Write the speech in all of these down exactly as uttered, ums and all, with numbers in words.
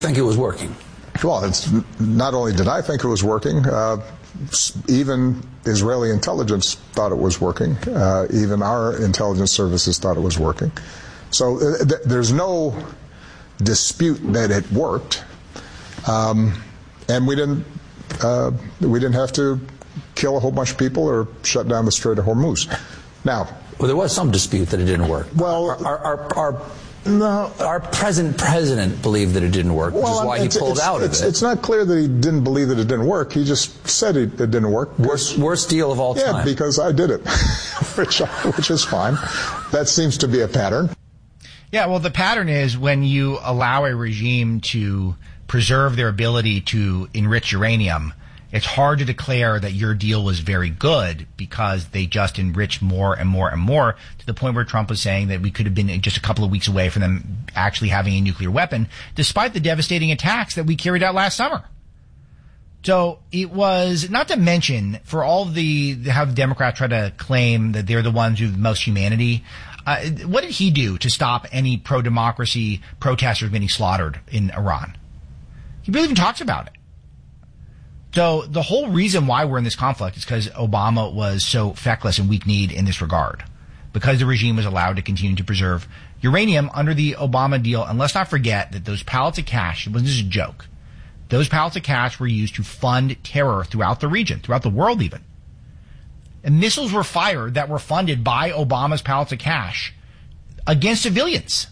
think it was working? Well, it's not only did I think it was working, uh, even Israeli intelligence thought it was working. Uh, even our intelligence services thought it was working. So uh, th- there's no dispute that it worked, um, and we didn't uh, we didn't have to kill a whole bunch of people or shut down the Strait of Hormuz. Now, well, there was some dispute that it didn't work. Well, our our, our, our No, our present president believed that it didn't work, which well, is why he pulled it's, out it's, of it. It's not clear that he didn't believe that it didn't work. He just said it, it didn't work. Worst, worst deal of all yeah, time. Yeah, because I did it, which, which is fine. That seems to be a pattern. Yeah, well, the pattern is when you allow a regime to preserve their ability to enrich uranium, it's hard to declare that your deal was very good because they just enriched more and more and more to the point where Trump was saying that we could have been just a couple of weeks away from them actually having a nuclear weapon, despite the devastating attacks that we carried out last summer. So it was, not to mention, for all of the, how the Democrats try to claim that they're the ones who have the most humanity, uh, what did he do to stop any pro-democracy protesters getting slaughtered in Iran? He barely even talks about it. So the whole reason why we're in this conflict is because Obama was so feckless and weak-kneed in this regard. Because the regime was allowed to continue to preserve uranium under the Obama deal. And let's not forget that those pallets of cash, it wasn't just a joke. Those pallets of cash were used to fund terror throughout the region, throughout the world even. And missiles were fired that were funded by Obama's pallets of cash against civilians.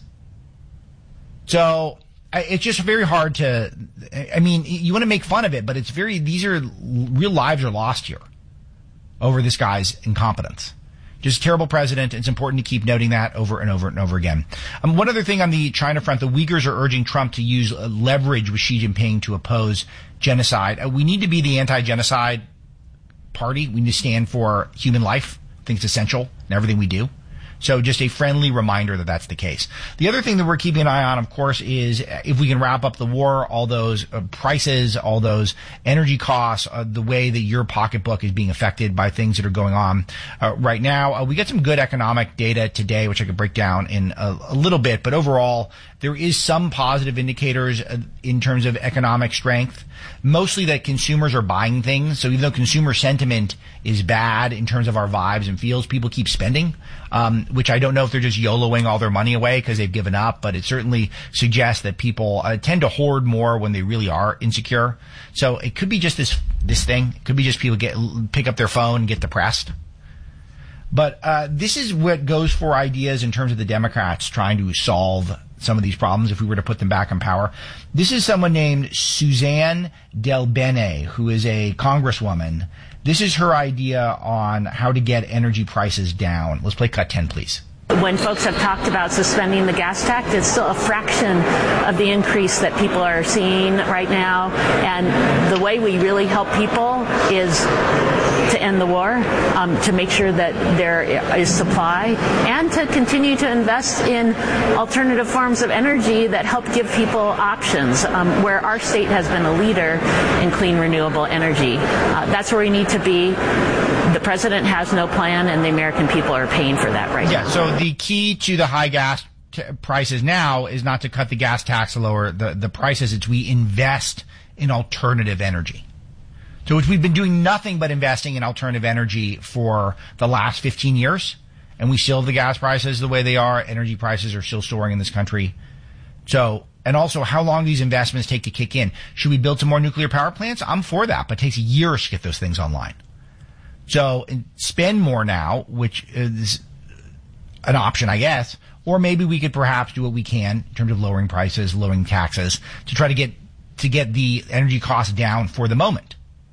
So it's just very hard to, I mean, you want to make fun of it, but it's very, these are, real lives are lost here over this guy's incompetence. Just terrible president. It's important to keep noting that over and over and over again. Um, one other thing on the China front, the Uyghurs are urging Trump to use uh, leverage with Xi Jinping to oppose genocide. Uh, we need to be the anti-genocide party. We need to stand for human life. I think it's essential in everything we do. So just a friendly reminder that that's the case. The other thing that we're keeping an eye on, of course, is if we can wrap up the war, all those uh, prices, all those energy costs, uh, the way that your pocketbook is being affected by things that are going on uh, right now. Uh, we got some good economic data today, which I could break down in a, a little bit. But overall, there is some positive indicators uh, in terms of economic strength, mostly that consumers are buying things. So even though consumer sentiment is bad in terms of our vibes and feels, people keep spending. Um, which I don't know if they're just YOLOing all their money away because they've given up, but it certainly suggests that people uh, tend to hoard more when they really are insecure. So it could be just this this thing. It could be just people get pick up their phone and get depressed. But uh, this is what goes for ideas in terms of the Democrats trying to solve some of these problems if we were to put them back in power. This is someone named Suzanne DelBene, who is a congresswoman. This is her idea on how to get energy prices down. Let's play cut ten, please. When folks have talked about suspending the gas tax, it's still a fraction of the increase that people are seeing right now. And the way we really help people is to end the war, um, to make sure that there is supply, and to continue to invest in alternative forms of energy that help give people options, um, where our state has been a leader in clean, renewable energy. Uh, that's where we need to be. The president has no plan, and the American people are paying for that right yeah, now. So the key to the high gas t- prices now is not to cut the gas tax to lower the, the prices. It's we invest in alternative energy. So which we've been doing nothing but investing in alternative energy for the last fifteen years, and we still have the gas prices the way they are. Energy prices are still soaring in this country. So, and also how long these investments take to kick in. Should we build some more nuclear power plants? I'm for that, but it takes years to get those things online. So spend more now, which is an option, I guess, or maybe we could perhaps do what we can in terms of lowering prices, lowering taxes to try to get to get the energy costs down for the moment.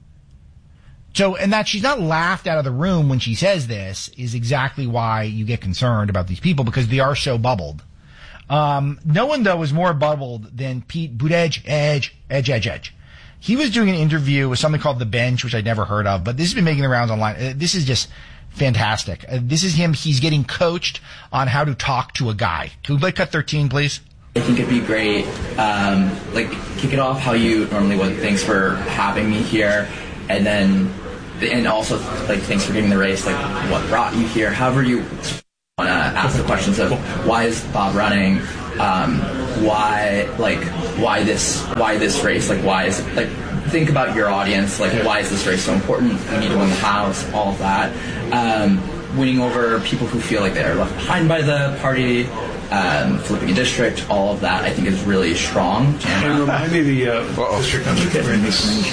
So, and that she's not laughed out of the room when she says this is exactly why you get concerned about these people, because they are so bubbled. Um, no one, though, is more bubbled than Pete Buttigieg, Edge, Edge, Edge, Edge. He was doing an interview with something called The Bench, which I'd never heard of, but this has been making the rounds online. Uh, this is just fantastic. Uh, this is him. He's getting coached on how to talk to a guy. Can we play cut thirteen, please? I think it'd be great, um, like, kick it off how you normally would. Thanks for having me here, and then, and also, like, thanks for getting the race, like, what brought you here, however you want to ask the questions of why is Bob running, um, why, like, why this, why this race? Like, why is it, like, think about your audience. Like, why is this race so important? We need to win the House, all of that. Um, winning over people who feel like they are left behind by the party, um, flipping a district, all of that, I think is really strong. And remind me the uh, district number. Seven.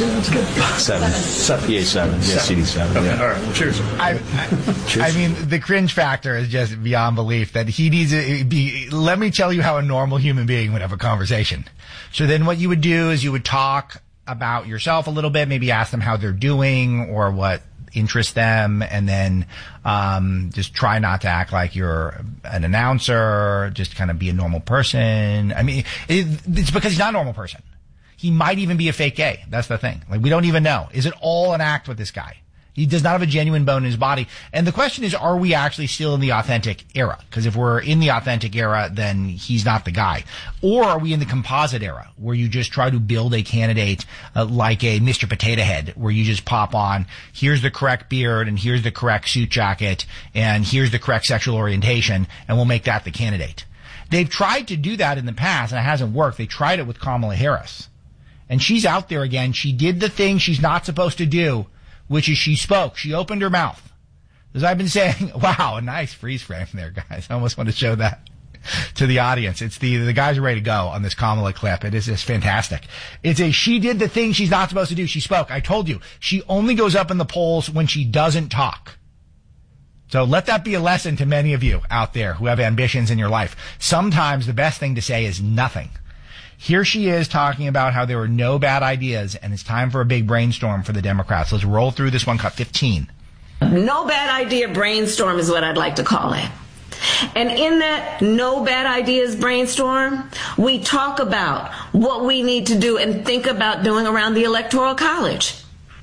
Seven. P A seven. Yeah, C D seven. Okay, yeah. all right. Well, cheers. I, I, I mean, the cringe factor is just beyond belief that he needs to be, let me tell you how a normal human being would have a conversation. So then what you would do is you would talk about yourself a little bit, maybe ask them how they're doing or what interests them, and then um just try not to act like you're an announcer, just kind of be a normal person. I mean, it, it's because he's not a normal person. He might even be a fake gay. That's the thing. Like, we don't even know. Is it all an act with this guy? He does not have a genuine bone in his body. And the question is, are we actually still in the authentic era? Because if we're in the authentic era, then he's not the guy. Or are we in the composite era, where you just try to build a candidate uh, like a Mister Potato Head, where you just pop on, here's the correct beard, and here's the correct suit jacket, and here's the correct sexual orientation, and we'll make that the candidate. They've tried to do that in the past, and it hasn't worked. They tried it with Kamala Harris. And she's out there again. She did the thing she's not supposed to do, which is she spoke. She opened her mouth. As I've been saying, wow, a nice freeze frame there, guys. I almost want to show that to the audience. It's the, the guys are ready to go on this Kamala clip. It is just fantastic. It's a, she did the thing she's not supposed to do. She spoke. I told you, she only goes up in the polls when she doesn't talk. So let that be a lesson to many of you out there who have ambitions in your life. Sometimes the best thing to say is nothing. Here she is talking about how there were no bad ideas, and it's time for a big brainstorm for the Democrats. Let's roll through this one, cut fifteen. No bad idea brainstorm is what I'd like to call it. And in that no bad ideas brainstorm, we talk about what we need to do and think about doing around the Electoral College.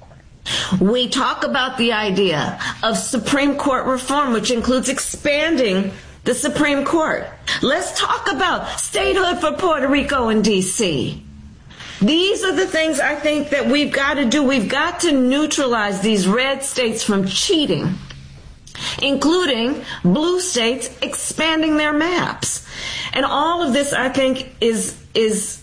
We talk about the idea of Supreme Court reform, which includes expanding the Supreme Court. Let's talk about statehood for Puerto Rico and D C. These are the things I think that we've got to do. We've got to neutralize these red states from cheating, including blue states expanding their maps. And all of this, I think, is, is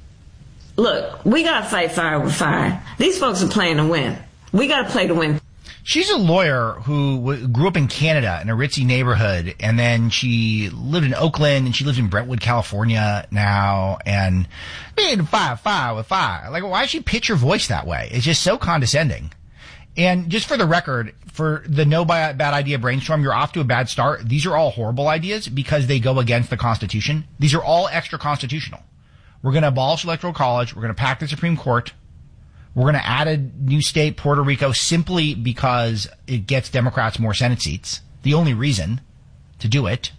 look, we got to fight fire with fire. These folks are playing to win. We got to play to win. She's a lawyer who w- grew up in Canada in a ritzy neighborhood, and then she lived in Oakland, and she lives in Brentwood, California now, and man, fire, fire with fire. Like, why does she pitch her voice that way? It's just so condescending. And just for the record, for the no bad idea brainstorm, you're off to a bad start. These are all horrible ideas because they go against the Constitution. These are all extra constitutional. We're going to abolish Electoral College. We're going to pack the Supreme Court. We're going to add a new state, Puerto Rico, simply because it gets Democrats more Senate seats. The only reason to do it.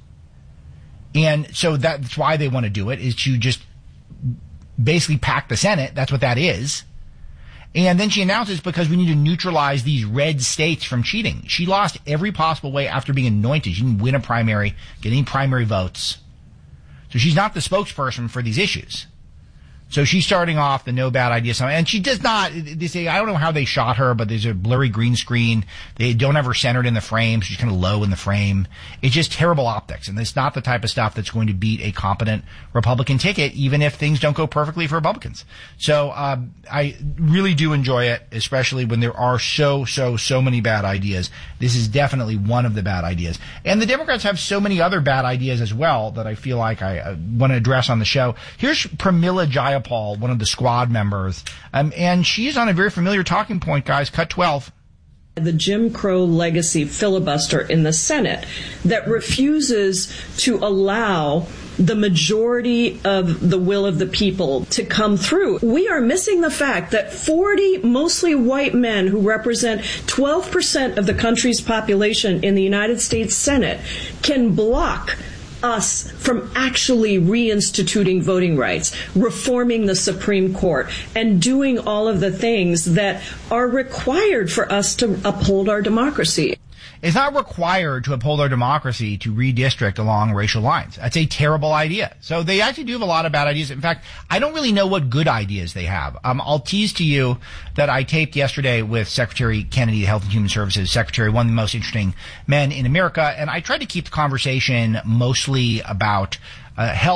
And so that's why they want to do it, is to just basically pack the Senate. That's what that is. And then she announces, because we need to neutralize these red states from cheating. She lost every possible way after being anointed. She didn't win a primary, get any primary votes. So she's not the spokesperson for these issues. So she's starting off the no bad idea, and she does not. They say, I don't know how they shot her, but there's a blurry green screen. They don't have her centered in the frame. She's kind of low in the frame. It's just terrible optics, and it's not the type of stuff that's going to beat a competent Republican ticket, even if things don't go perfectly for Republicans. So uh, I really do enjoy it, especially when there are so, so, so many bad ideas. This is definitely one of the bad ideas. And the Democrats have so many other bad ideas as well that I feel like I uh, want to address on the show. Here's Pramila Jayapal, Paul, one of the squad members, um, and she's on a very familiar talking point, guys. Cut twelve. The Jim Crow legacy filibuster in the Senate that refuses to allow the majority of the will of the people to come through. We are missing the fact that forty mostly white men who represent twelve percent of the country's population in the United States Senate can block us from actually reinstituting voting rights, reforming the Supreme Court, and doing all of the things that are required for us to uphold our democracy. It's not required to uphold our democracy to redistrict along racial lines. That's a terrible idea. So they actually do have a lot of bad ideas. In fact, I don't really know what good ideas they have. Um, I'll tease to you that I taped yesterday with Secretary Kennedy of Health and Human Services, Secretary, one of the most interesting men in America, and I tried to keep the conversation mostly about uh, health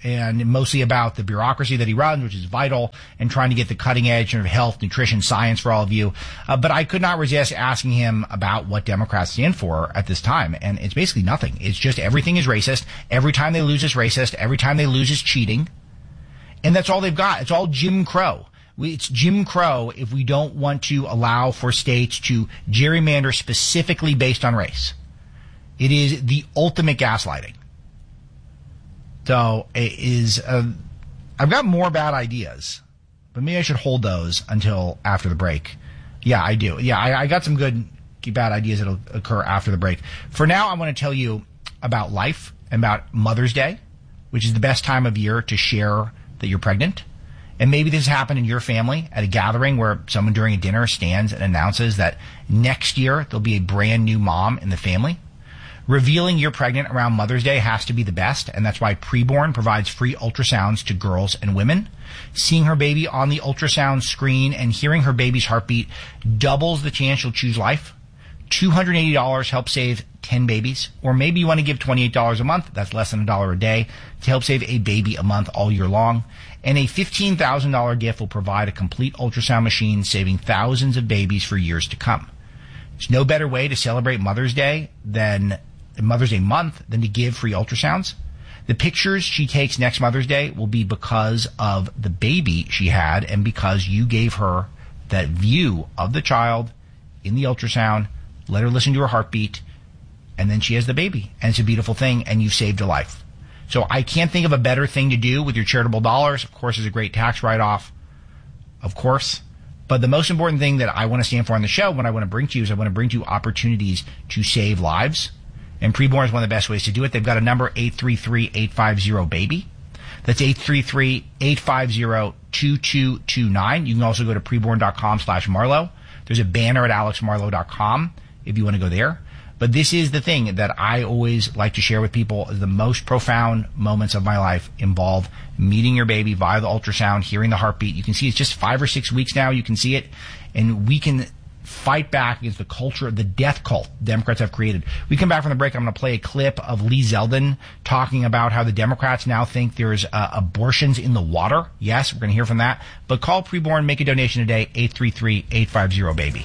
and mostly about the bureaucracy that he runs, which is vital, and trying to get the cutting edge of health, nutrition, science for all of you. Uh, but I could not resist asking him about what Democrats stand for at this time, and it's basically nothing. It's just everything is racist. Every time they lose, it's racist. Every time they lose, it's cheating. And that's all they've got. It's all Jim Crow. We, it's Jim Crow if we don't want to allow for states to gerrymander specifically based on race. It is the ultimate gaslighting. So it is. Uh, I've got more bad ideas, but maybe I should hold those until after the break. Yeah, I do. Yeah, I, I got some good bad ideas that'll occur after the break. For now, I want to tell you about life and about Mother's Day, which is the best time of year to share that you're pregnant. And maybe this happened in your family at a gathering where someone during a dinner stands and announces that next year there'll be a brand new mom in the family. Revealing you're pregnant around Mother's Day has to be the best, and that's why Preborn provides free ultrasounds to girls and women. Seeing her baby on the ultrasound screen and hearing her baby's heartbeat doubles the chance you'll choose life. two hundred eighty dollars helps save ten babies, or maybe you want to give twenty-eight dollars a month, that's less than a dollar a day, to help save a baby a month all year long. And a fifteen thousand dollars gift will provide a complete ultrasound machine, saving thousands of babies for years to come. There's no better way to celebrate Mother's Day than Mother's Day month than to give free ultrasounds. The pictures she takes next Mother's Day will be because of the baby she had and because you gave her that view of the child in the ultrasound, let her listen to her heartbeat, and then she has the baby. And it's a beautiful thing, and you've saved a life. So I can't think of a better thing to do with your charitable dollars. Of course, there's a great tax write-off, of course. But the most important thing that I want to stand for on the show, what I want to bring to you, is I want to bring to you opportunities to save lives. And Preborn is one of the best ways to do it. They've got a number, eight three three, eight five zero, BABY. That's eight three three, eight five zero, two two two nine. You can also go to preborn.com slash Marlowe. There's a banner at alex marlowe dot com if you want to go there. But this is the thing that I always like to share with people. The most profound moments of my life involve meeting your baby via the ultrasound, hearing the heartbeat. You can see it's just five or six weeks now. You can see it. And we can fight back against the culture, the death cult Democrats have created. We come back from the break. I'm going to play a clip of Lee Zeldin talking about how the Democrats now think there's uh, abortions in the water. Yes, we're going to hear from that. But call Preborn, make a donation today, eight three three, eight five zero, BABY.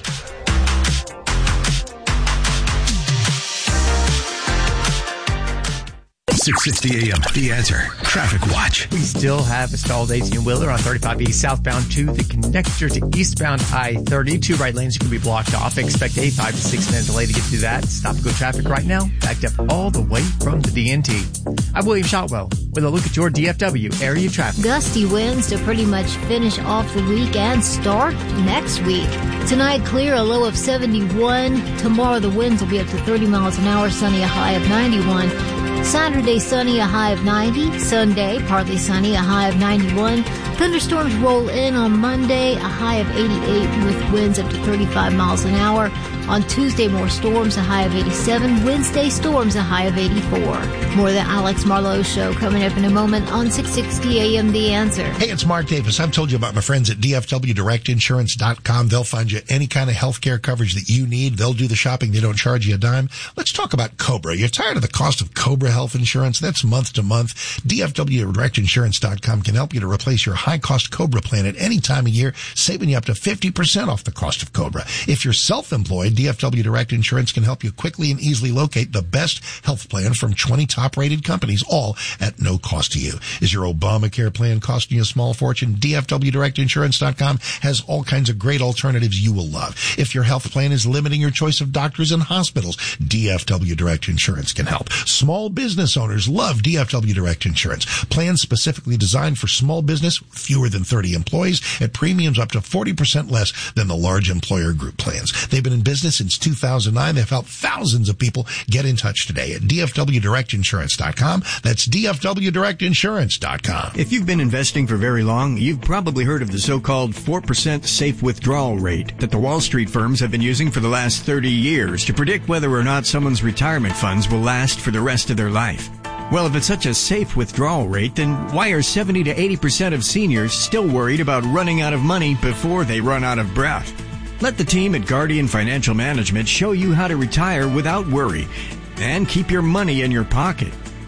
six sixty A M, The Answer. Traffic Watch. We still have a stalled eighteen-wheeler on thirty-five E southbound to the connector to eastbound I thirty. Two right lanes can be blocked off. Expect a five to six minute delay to get through that. Stop-go traffic right now, backed up all the way from the D N T. I'm William Shotwell with a look at your D F W area traffic. Gusty winds to pretty much finish off the week and start next week. Tonight, clear, a low of seventy-one. Tomorrow, the winds will be up to thirty miles an hour, sunny, a high of ninety-one. Saturday, sunny, a high of ninety. Sunday, partly sunny, a high of ninety-one. Thunderstorms roll in on Monday, a high of eighty-eight with winds up to thirty-five miles an hour. On Tuesday, more storms, a high of eighty-seven. Wednesday, storms, a high of eighty-four. More of the Alex Marlowe Show coming up in a moment on six sixty A M The Answer. Hey, it's Mark Davis. I've told you about my friends at D F W direct insurance dot com. They'll find you any kind of health care coverage that you need. They'll do the shopping. They don't charge you a dime. Let's talk about Cobra. You're tired of the cost of Cobra health insurance? That's month to month. D F W direct insurance dot com can help you to replace your high-cost Cobra plan at any time of year, saving you up to fifty percent off the cost of Cobra. If you're self-employed, D F W Direct Insurance can help you quickly and easily locate the best health plan from twenty top-rated companies, all at no cost to you. Is your Obamacare plan costing you a small fortune? D F W direct insurance dot com has all kinds of great alternatives you will love. If your health plan is limiting your choice of doctors and hospitals, D F W Direct Insurance can help. Small business owners love D F W Direct Insurance. Plans specifically designed for small business, fewer than thirty employees, at premiums up to forty percent less than the large employer group plans. They've been in business since two thousand nine. They've helped thousands of people. Get in touch today at D F W direct insurance dot com. That's D F W direct insurance dot com. If you've been investing for very long, you've probably heard of the so-called four percent safe withdrawal rate that the Wall Street firms have been using for the last thirty years to predict whether or not someone's retirement funds will last for the rest of their life. Well, if it's such a safe withdrawal rate, then why are seventy to eighty percent of seniors still worried about running out of money before they run out of breath? Let the team at Guardian Financial Management show you how to retire without worry and keep your money in your pocket.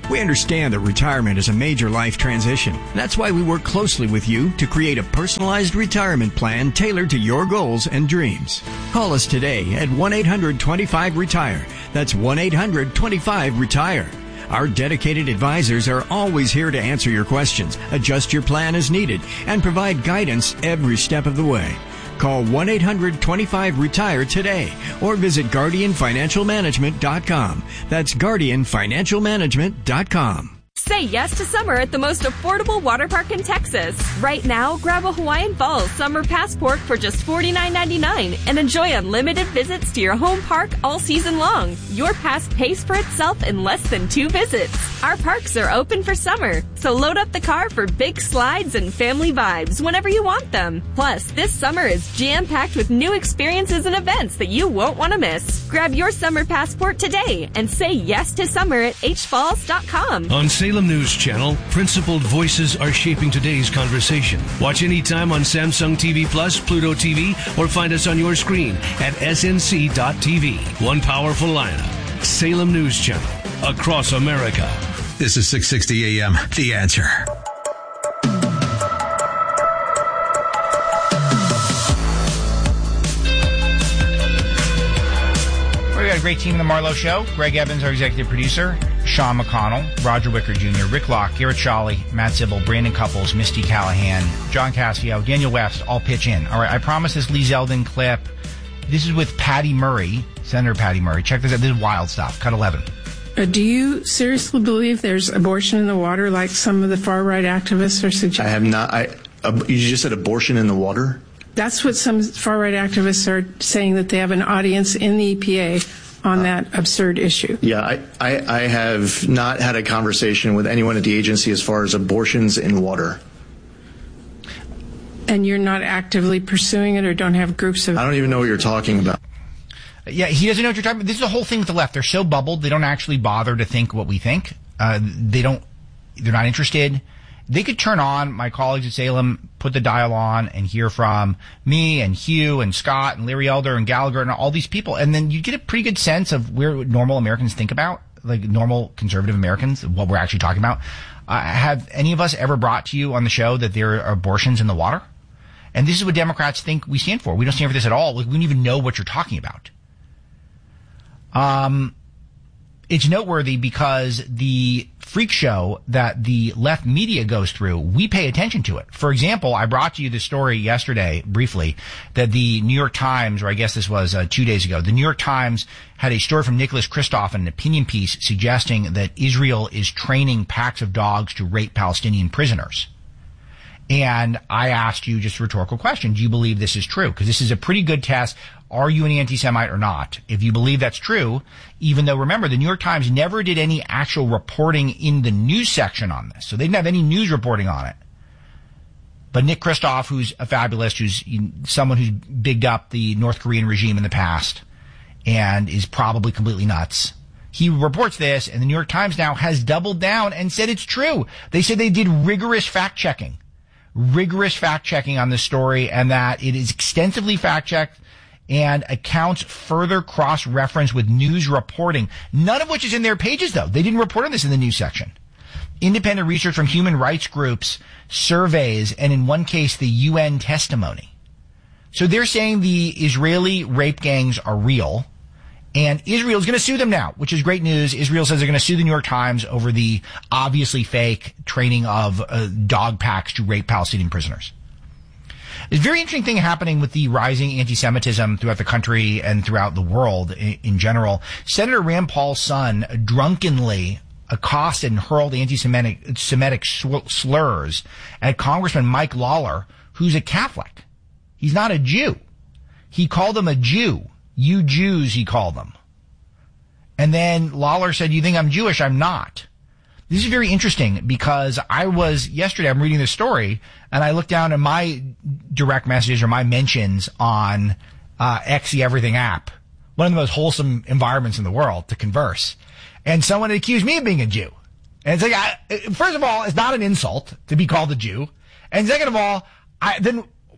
We understand that retirement is a major life transition. That's why we work closely with you to create a personalized retirement plan tailored to your goals and dreams. Call us today at one eight hundred twenty-five retire. That's one eight hundred twenty-five retire. Our dedicated advisors are always here to answer your questions, adjust your plan as needed, and provide guidance every step of the way. Call one eight hundred twenty-five retire today or visit Guardian Financial Management dot com. That's Guardian Financial Management dot com. Say yes to summer at the most affordable water park in Texas. Right now, grab a Hawaiian Falls summer passport for just forty-nine ninety-nine and enjoy unlimited visits to your home park all season long. Your pass pays for itself in less than two visits. Our parks are open for summer, so load up the car for big slides and family vibes whenever you want them. Plus, this summer is jam-packed with new experiences and events that you won't want to miss. Grab your summer passport today and say yes to summer at h falls dot com. On Salem News Channel, principled voices are shaping today's conversation. Watch anytime on Samsung T V Plus, Pluto T V, or find us on your screen at S N C dot T V. One powerful lineup. Salem News Channel. Across America. This is six sixty A M. The Answer. We got a great team in the Marlowe Show. Greg Evans, our executive producer. Sean McConnell, Roger Wicker Junior, Rick Locke, Garrett Shawley, Matt Sybil, Brandon Couples, Misty Callahan, John Cassio, Daniel West, all pitch in. All right, I promise this Lee Zeldin clip. This is with Patty Murray, Senator Patty Murray. Check this out. This is wild stuff. Cut eleven. Uh, do you seriously believe there's abortion in the water like some of the far-right activists are suggesting? I have not. I, uh, you just said abortion in the water? That's what some far-right activists are saying, that they have an audience in the E P A on that absurd issue. Yeah, I, I, I have not had a conversation with anyone at the agency as far as abortions in water. And you're not actively pursuing it or don't have groups of... I don't even know what you're talking about. Yeah, he doesn't know what you're talking about. This is the whole thing with the left. They're so bubbled, they don't actually bother to think what we think. Uh, they don't, they're not interested. They could turn on my colleagues at Salem, put the dial on, and hear from me and Hugh and Scott and Larry Elder and Gallagher and all these people, and then you get a pretty good sense of where normal Americans think about, like normal conservative Americans, what we're actually talking about. Uh, have any of us ever brought to you on the show that there are abortions in the water? And this is what Democrats think we stand for. We don't stand for this at all. We don't even know what you're talking about. Um, it's noteworthy because the freak show that the left media goes through, we pay attention to it. For example, I brought to you the story yesterday, briefly, that the New York Times, or I guess this was uh, two days ago, the New York Times had a story from Nicholas Kristof, an opinion piece suggesting that Israel is training packs of dogs to rape Palestinian prisoners. And I asked you just a rhetorical question. Do you believe this is true? Because this is a pretty good test. Are you an anti-Semite or not? If you believe that's true, even though, remember, the New York Times never did any actual reporting in the news section on this. So they didn't have any news reporting on it. But Nick Kristof, who's a fabulist, who's someone who's bigged up the North Korean regime in the past and is probably completely nuts, he reports this, and the New York Times now has doubled down and said it's true. They said they did rigorous fact-checking. rigorous fact-checking on this story, and that it is extensively fact-checked and accounts further cross-reference with news reporting, none of which is in their pages, though. They didn't report on this in the news section. Independent research from human rights groups, surveys, and in one case, the U N testimony. So they're saying the Israeli rape gangs are real, and Israel's going to sue them now, which is great news. Israel says they're going to sue the New York Times over the obviously fake training of uh, dog packs to rape Palestinian prisoners. There's a very interesting thing happening with the rising anti-Semitism throughout the country and throughout the world in, in general. Senator Rand Paul's son drunkenly accosted and hurled anti-Semitic Semitic slurs at Congressman Mike Lawler, who's a Catholic. He's not a Jew. He called him a Jew. You Jews, he called them. And then Lawler said, you think I'm Jewish? I'm not. This is very interesting because I was, yesterday I'm reading this story and I looked down at my direct messages or my mentions on uh, X the Everything app, one of the most wholesome environments in the world to converse. And someone accused me of being a Jew. And it's like, I, first of all, it's not an insult to be called a Jew. And second of all, I, then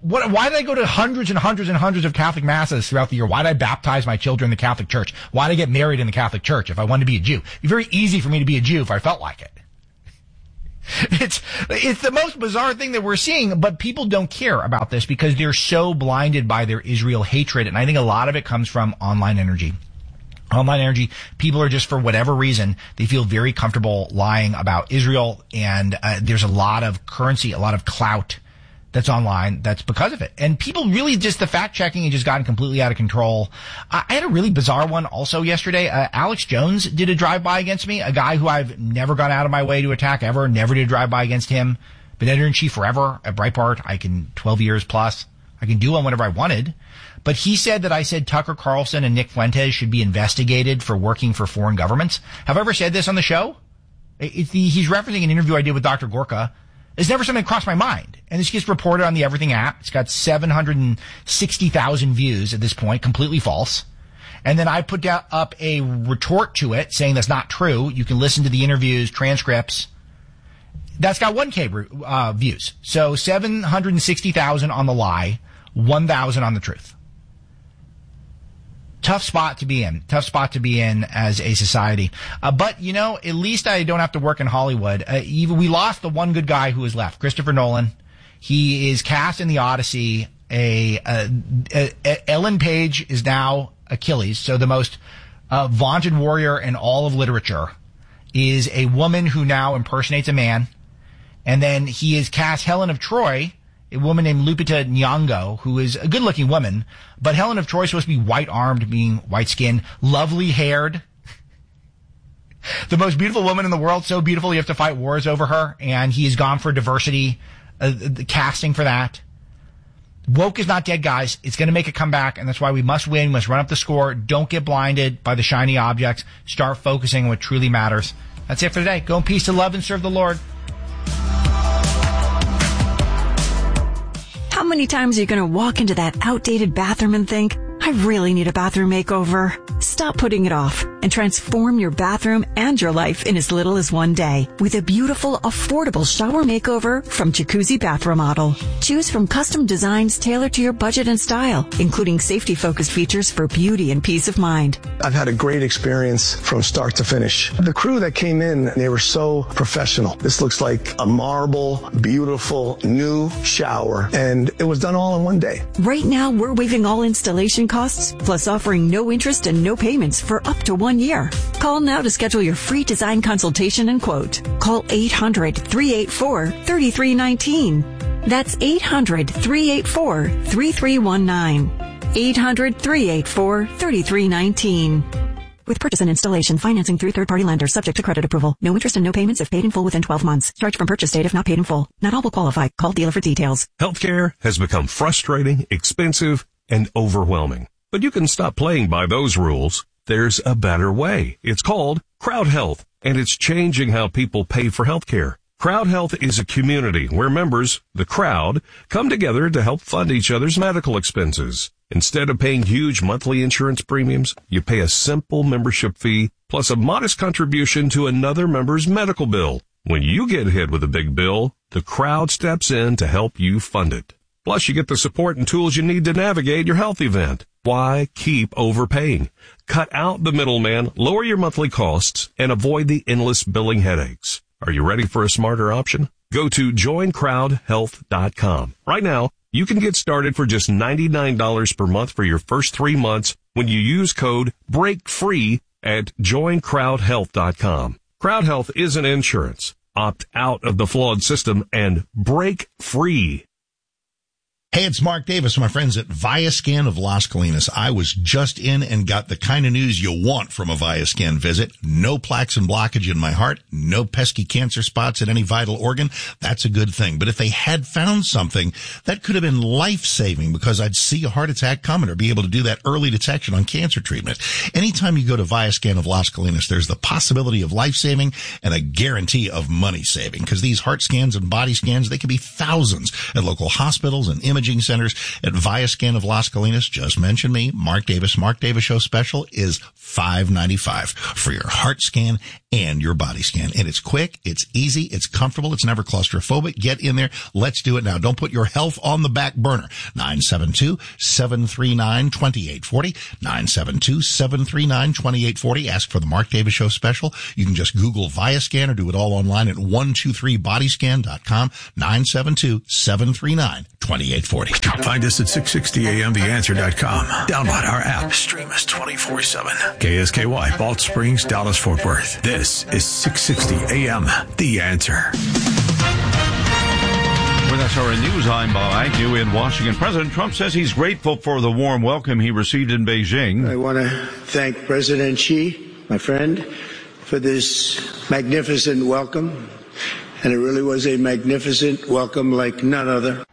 what, why did I go to hundreds and hundreds and hundreds of Catholic masses throughout the year? Why did I baptize my children in the Catholic Church? Why did I get married in the Catholic Church if I wanted to be a Jew? It'd be very easy for me to be a Jew if I felt like it. It's, it's the most bizarre thing that we're seeing, but people don't care about this because they're so blinded by their Israel hatred. And I think a lot of it comes from online energy. Online energy, people are just, for whatever reason, they feel very comfortable lying about Israel, and uh, there's a lot of currency, a lot of clout that's online that's because of it. And people really just, the fact-checking has just gotten completely out of control. I, I had a really bizarre one also yesterday. Uh, Alex Jones did a drive-by against me, a guy who I've never gone out of my way to attack ever, never did a drive-by against him. Been editor-in-chief forever at Breitbart. I can, twelve years plus. I can do one whenever I wanted. But he said that I said Tucker Carlson and Nick Fuentes should be investigated for working for foreign governments. Have I ever said this on the show? It's the, he's referencing an interview I did with Doctor Gorka. It's never something that crossed my mind. And this gets reported on the Everything app. It's got seven hundred sixty thousand views at this point, completely false. And then I put down, up a retort to it saying that's not true. You can listen to the interviews, transcripts. That's got one K uh, views. So seven hundred sixty thousand on the lie, one thousand on the truth. Tough spot to be in. Tough spot to be in as a society. Uh, but, you know, at least I don't have to work in Hollywood. Uh, even, we lost the one good guy who was left, Christopher Nolan. He is cast in The Odyssey. A, a, a, a Ellen Page is now Achilles. So the most uh, vaunted warrior in all of literature is a woman who now impersonates a man. And then he is cast Helen of Troy, a woman named Lupita Nyong'o, who is a good-looking woman, but Helen of Troy is supposed to be white-armed, being white-skinned, lovely-haired. The most beautiful woman in the world, so beautiful you have to fight wars over her, and he has gone for diversity, uh, the casting for that. Woke is not dead, guys. It's going to make a comeback, and that's why we must win. We must run up the score. Don't get blinded by the shiny objects. Start focusing on what truly matters. That's it for today. Go in peace to love and serve the Lord. How many times are you going to walk into that outdated bathroom and think, I really need a bathroom makeover? Stop putting it off and transform your bathroom and your life in as little as one day with a beautiful, affordable shower makeover from Jacuzzi Bath Remodel. Choose from custom designs tailored to your budget and style, including safety-focused features for beauty and peace of mind. I've had a great experience from start to finish. The crew that came in, they were so professional. This looks like a marble, beautiful, new shower, and it was done all in one day. Right now, we're waiving all installation costs, plus offering no interest and no payments for up to one year. Call now to schedule your free design consultation and quote. Call eight hundred, three eight four, three three one nine. That's eight hundred, three eight four, three three one nine. eight hundred, three eight four, three three one nine. With purchase and installation, financing through third-party lenders, subject to credit approval. No interest and no payments if paid in full within twelve months. Charge from purchase date if not paid in full. Not all will qualify. Call dealer for details. Healthcare has become frustrating, expensive, and overwhelming. But you can stop playing by those rules. There's a better way. It's called Crowd Health, and it's changing how people pay for healthcare. Crowd Health is a community where members, the crowd, come together to help fund each other's medical expenses. Instead of paying huge monthly insurance premiums, you pay a simple membership fee plus a modest contribution to another member's medical bill. When you get hit with a big bill, the crowd steps in to help you fund it. Plus, you get the support and tools you need to navigate your health event. Why keep overpaying? Cut out the middleman, lower your monthly costs, and avoid the endless billing headaches. Are you ready for a smarter option? Go to join crowd health dot com. Right now, you can get started for just ninety-nine dollars per month for your first three months when you use code BREAKFREE at join crowd health dot com. Crowd Health isn't insurance. Opt out of the flawed system and break free. Hey, it's Mark Davis, my friends at Viascan of Las Colinas. I was just in and got the kind of news you want from a Viascan visit. No plaques and blockage in my heart. No pesky cancer spots at any vital organ. That's a good thing. But if they had found something, that could have been life-saving because I'd see a heart attack coming or be able to do that early detection on cancer treatment. Anytime you go to Viascan of Las Colinas, there's the possibility of life-saving and a guarantee of money-saving because these heart scans and body scans, they can be thousands at local hospitals and imaging imaging centers at Viascan of Las Colinas. Just mention me, Mark Davis. Mark Davis Show special is five ninety-five for your heart scan and your body scan. And it's quick, it's easy, it's comfortable, it's never claustrophobic. Get in there. Let's do it now. Don't put your health on the back burner. nine seven two, seven three nine, two eight four zero. nine seven two, seven three nine, two eight four zero. Ask for the Mark Davis Show special. You can just Google Viascan or do it all online at one two three body scan dot com. nine seven two, seven three nine, two eight four zero. Find us at six sixty A M the answer dot com. Download our app. Stream us twenty-four seven. K S K Y, Balch Springs, Dallas, Fort Worth. This is six sixty A M The Answer. With S R N News, I'm Bob Agnew in Washington. President Trump says he's grateful for the warm welcome he received in Beijing. I want to thank President Xi, my friend, for this magnificent welcome. And it really was a magnificent welcome like none other.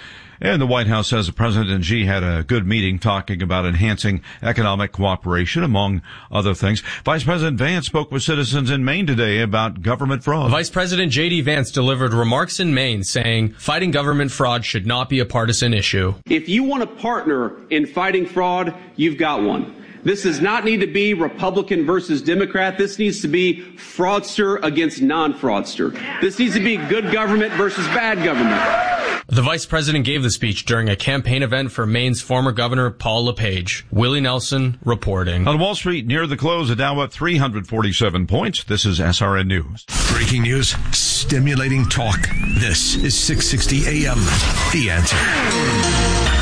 And the White House says President Xi had a good meeting talking about enhancing economic cooperation, among other things. Vice President Vance spoke with citizens in Maine today about government fraud. Vice President J D. Vance delivered remarks in Maine saying fighting government fraud should not be a partisan issue. If you want a partner in fighting fraud, you've got one. This does not need to be Republican versus Democrat. This needs to be fraudster against non-fraudster. This needs to be good government versus bad government. The vice president gave the speech during a campaign event for Maine's former governor, Paul LePage. Willie Nelson reporting. On Wall Street, near the close, the Dow up three hundred forty-seven points. This is S R N News. Breaking news, stimulating talk. This is six sixty A M The Answer.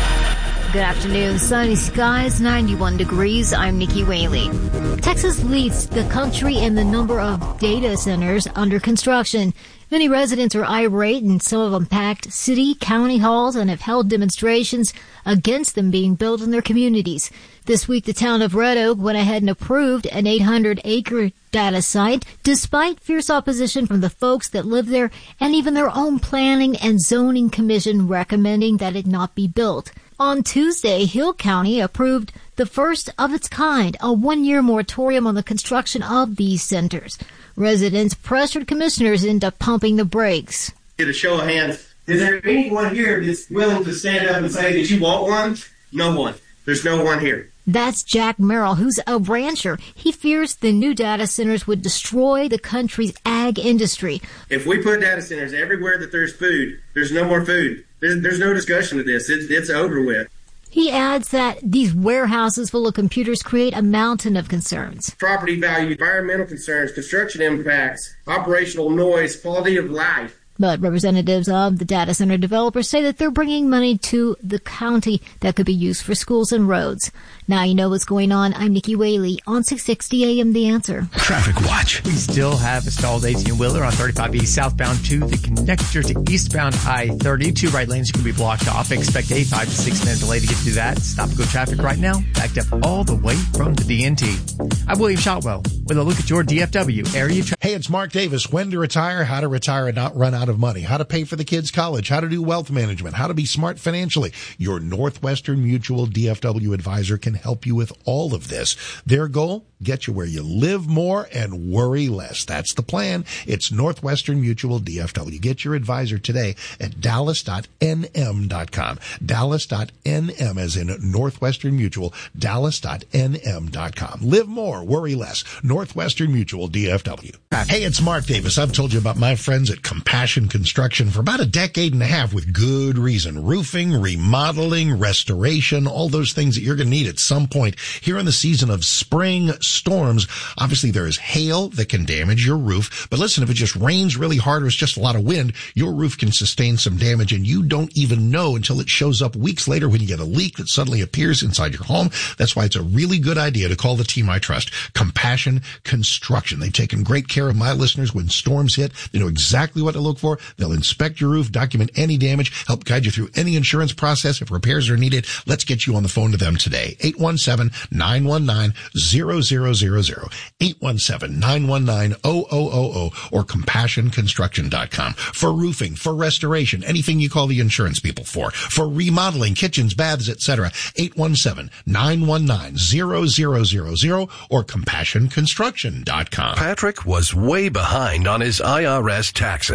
Good afternoon. Sunny skies, ninety-one degrees. I'm Nikki Whaley. Texas leads the country in the number of data centers under construction. Many residents are irate, and some of them packed city, county halls and have held demonstrations against them being built in their communities. This week, the town of Red Oak went ahead and approved an eight hundred acre data site, despite fierce opposition from the folks that live there and even their own planning and zoning commission recommending that it not be built. On Tuesday, Hill County approved the first of its kind, a one-year moratorium on the construction of these centers. Residents pressured commissioners into pumping the brakes. Get a show of hands. Is there anyone here that's willing to stand up and say that you want one? No one. There's no one here. That's Jack Merrill, who's a rancher. He fears the new data centers would destroy the country's ag industry. If we put data centers everywhere that there's food, there's no more food. There's, there's no discussion of this. It's, it's over with. He adds that these warehouses full of computers create a mountain of concerns. Property value, environmental concerns, construction impacts, operational noise, quality of life. But representatives of the data center developers say that they're bringing money to the county that could be used for schools and roads. Now you know what's going on. I'm Nikki Whaley on six sixty A M The Answer. Traffic Watch. We still have a stalled eighteen-wheeler on thirty-five E southbound to the connector to eastbound I thirty. Two right lanes can be blocked off. Expect a five to six minute delay to get through that. Stop and go traffic right now. Backed up all the way from the D N T. I'm William Shotwell with a look at your D F W area traffic. Hey, it's Mark Davis. When to retire, how to retire and not run out of money, how to pay for the kids' college, how to do wealth management, how to be smart financially. Your Northwestern Mutual D F W advisor can help you with all of this. Their goal, get you where you live more and worry less. That's the plan. It's Northwestern Mutual D F W. Get your advisor today at dallas dot n m dot com. dallas dot n m as in Northwestern Mutual, dallas dot n m dot com. Live more, worry less. Northwestern Mutual D F W. Hey, it's Mark Davis. I've told you about my friends at Compassion Construction for about a decade and a half with good reason. Roofing, remodeling, restoration, all those things that you're going to need at some point here in the season of spring storms. Obviously, there is hail that can damage your roof. But listen, if it just rains really hard or it's just a lot of wind, your roof can sustain some damage and you don't even know until it shows up weeks later when you get a leak that suddenly appears inside your home. That's why it's a really good idea to call the team I trust, Compassion Construction. They've taken great care of my listeners when storms hit. They know exactly what to look for. They'll inspect your roof, document any damage, help guide you through any insurance process if repairs are needed. Let's get you on the phone to them today. eight one seven, nine one nine, zero zero zero zero. eight one seven, nine one nine, zero zero zero zero or compassion construction dot com. For roofing, for restoration, anything you call the insurance people for. For remodeling, kitchens, baths, et cetera. eight one seven, nine one nine, zero zero zero zero or compassion construction dot com. Patrick was way behind on his I R S taxes. I was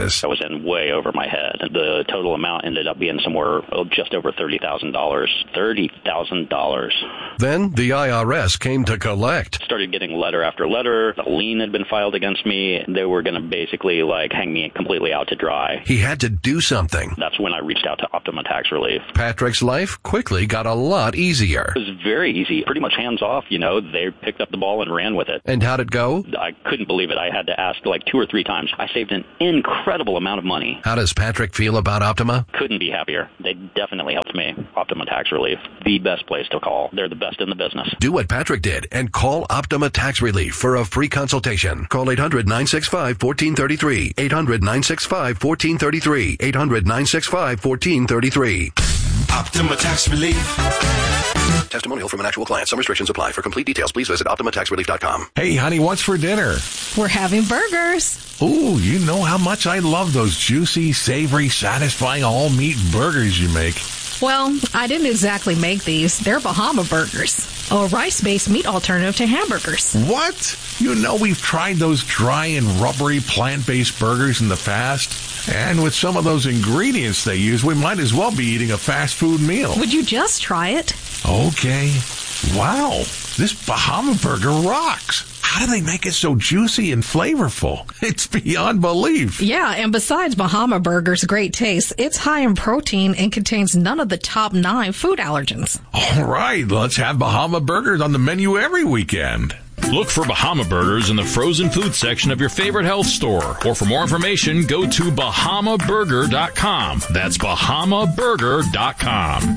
in way over my head. The total amount ended up being somewhere oh, just over thirty thousand dollars. thirty thousand dollars. Then the I R S came to collect. Started getting letter after letter. A lien had been filed against me. They were going to basically like hang me completely out to dry. He had to do something. That's when I reached out to Optima Tax Relief. Patrick's life quickly got a lot easier. It was very easy, pretty much hands off, you know. They picked up the ball and ran with it. And how'd it go? I couldn't believe it. I had to ask like two or three times. I saved an incredible amount of money. How does Patrick feel about Optima? Couldn't be happier. They definitely helped me. Optima Tax Relief, the best place to call. They're the best in the business. Do what Patrick did and call Optima Tax Relief for a free consultation. Call eight hundred, nine six five, one four three three. eight hundred, nine six five, one four three three. eight hundred, nine six five, one four three three. Optima Tax Relief. Testimonial from an actual client. Some restrictions apply. For complete details, please visit optima tax relief dot com. Hey, honey, what's for dinner? We're having burgers. Ooh, you know how much I love those juicy, savory, satisfying all-meat burgers you make. Well, I didn't exactly make these. They're Bahama Burgers, a rice-based meat alternative to hamburgers. What? You know we've tried those dry and rubbery plant-based burgers in the past. And with some of those ingredients they use, we might as well be eating a fast food meal. Would you just try it? Okay. Wow, this Bahama Burger rocks. How do they make it so juicy and flavorful? It's beyond belief. Yeah, and besides Bahama Burger's great taste, it's high in protein and contains none of the top nine food allergens. All right, let's have Bahama Burgers on the menu every weekend. Look for Bahama Burgers in the frozen food section of your favorite health store. Or for more information, go to bahama burger dot com. That's bahama burger dot com.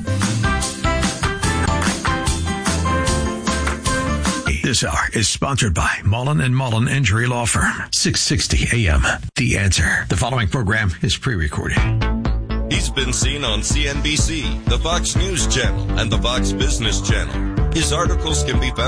This hour is sponsored by Mullen and Mullen Injury Law Firm. six sixty A M. The Answer. The following program is pre-recorded. He's been seen on C N B C, the Fox News Channel, and the Fox Business Channel. His articles can be found